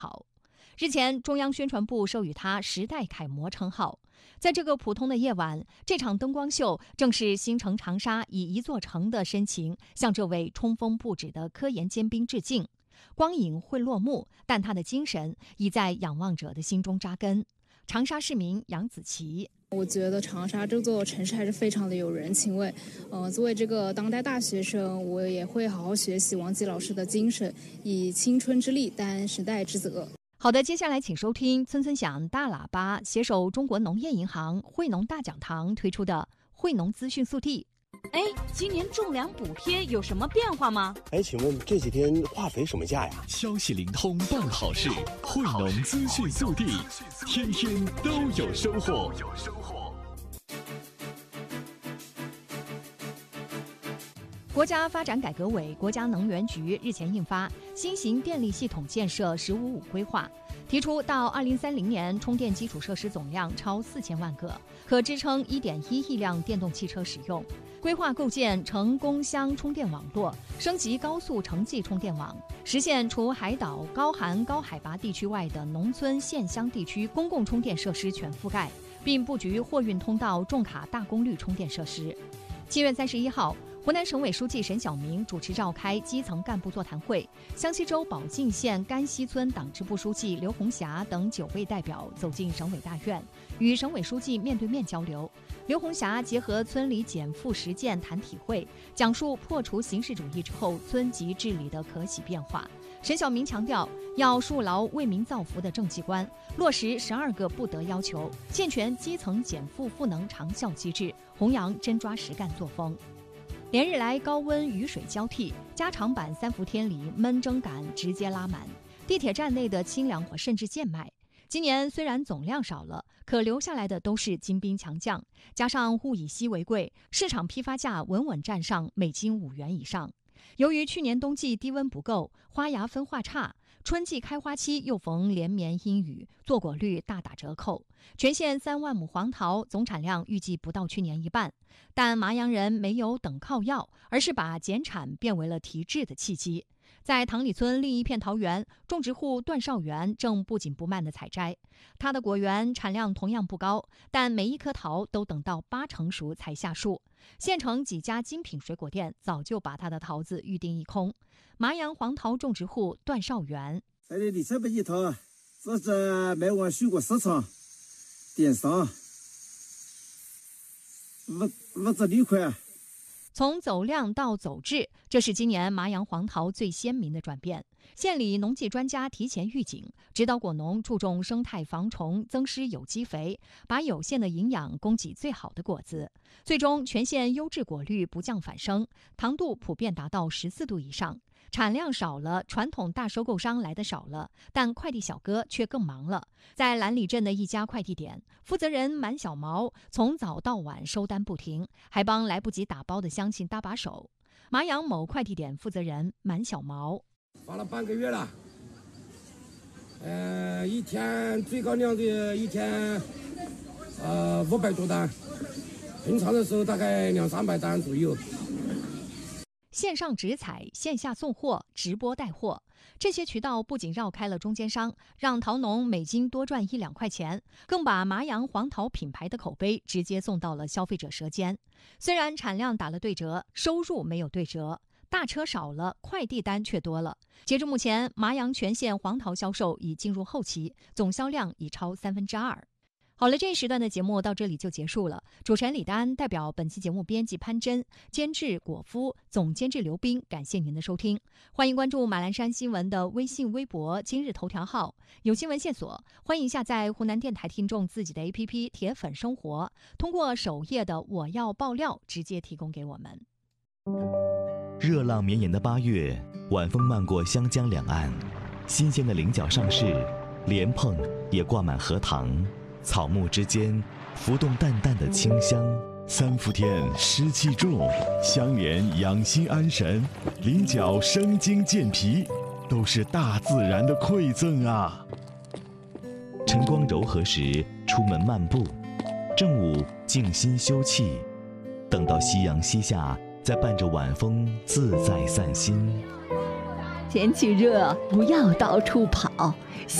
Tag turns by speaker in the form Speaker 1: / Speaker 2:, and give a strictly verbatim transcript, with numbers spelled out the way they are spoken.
Speaker 1: 好。日前，中央宣传部授予他时代楷模称号。在这个普通的夜晚，这场灯光秀正是新城长沙以一座城的深情向这位冲锋不止的科研尖兵致敬。光影会落幕，但他的精神已在仰望者的心中扎根。长沙市民杨子琪，
Speaker 2: 我觉得长沙这座城市还是非常的有人情味。呃，作为这个当代大学生，我也会好好学习王吉老师的精神，以青春之力担时代之责。
Speaker 1: 好的，接下来请收听村村响大喇叭携手中国农业银行惠农大讲堂推出的惠农资讯速递。
Speaker 3: 哎，今年种粮补贴有什么变化吗？
Speaker 4: 哎，请问这几天化肥什么价呀？
Speaker 5: 消息灵通办好事，惠农资讯速递，天天都有收获。
Speaker 1: 国家发展改革委、国家能源局日前印发《新型电力系统建设“十五五”规划》，提出到二零三零年充电基础设施总量超四千万个，可支撑一点一亿辆电动汽车使用。规划构建城公乡充电网络，升级高速城际充电网，实现除海岛、高寒高海拔地区外的农村县乡地区公共充电设施全覆盖，并布局货运通道重卡大功率充电设施。七月三十一号，湖南省委书记沈晓明主持召开基层干部座谈会，湘西州保靖县甘溪村党支部书记刘红霞等九位代表走进省委大院，与省委书记面对面交流。刘红霞结合村里减负实践谈体会，讲述破除形式主义之后村级治理的可喜变化。沈晓明强调，要树牢为民造福的政绩观，落实十二个不得要求，健全基层减负赋能长效机制，弘扬真抓实干作风。连日来高温雨水交替，加长版三伏天里闷蒸感直接拉满，地铁站内的清凉甚至贱卖。今年虽然总量少了，可留下来的都是精兵强将，加上物以稀为贵，市场批发价稳稳站上每斤五元以上。由于去年冬季低温不够，花芽分化差，春季开花期又逢连绵阴雨，坐果率大打折扣。全县三万亩黄桃总产量预计不到去年一半，但麻阳人没有等靠要，而是把减产变为了提质的契机。在塘里村另一片桃园，种植户段少元正不紧不慢地采摘。他的果园产量同样不高，但每一颗桃都等到八成熟才下树。县城几家精品水果店早就把他的桃子预订一空。麻阳黄桃种植户段少元，
Speaker 6: 在这里全部一套，这是卖往水果市场、电商、物物资旅款。
Speaker 1: 从走量到走质，这是今年麻阳黄桃最鲜明的转变。县里农技专家提前预警，指导果农注重生态防虫，增施有机肥，把有限的营养供给最好的果子。最终，全县优质果率不降反升，糖度普遍达到十四度以上。产量少了，传统大收购商来的少了，但快递小哥却更忙了。在兰里镇的一家快递点，负责人满小毛从早到晚收单不停，还帮来不及打包的乡亲搭把手。麻阳某快递点负责人满小毛，
Speaker 7: 发了半个月了，呃，一天最高量的一天，呃，五百多单，平常的时候大概两三百单左右。
Speaker 1: 线上直采、线下送货、直播带货，这些渠道不仅绕开了中间商，让桃农每斤多赚一两块钱，更把麻阳黄桃品牌的口碑直接送到了消费者舌尖。虽然产量打了对折，收入没有对折，大车少了，快递单却多了。截至目前，麻阳全县黄桃销售已进入后期，总销量已超三分之二。好了，这一时段的节目到这里就结束了。主持人李丹代表本期节目编辑潘真、监制果夫、总监制刘斌，感谢您的收听。欢迎关注马栏山新闻的微信、微博、今日头条号，有新闻线索，欢迎下载湖南电台听众自己的 A P P 铁粉生活，通过首页的我要爆料直接提供给我们。
Speaker 5: 热浪绵延的八月，晚风漫过湘江两岸，新鲜的菱角上市，莲蓬也挂满荷塘。草木之间浮动淡淡的清香，
Speaker 8: 三伏天湿气重，香莲养心安神，菱角生津健脾，都是大自然的馈赠啊。
Speaker 5: 晨光柔和时出门漫步，正午静心休憩，等到夕阳西下，再伴着晚风自在散心。
Speaker 9: 天气热，不要到处跑。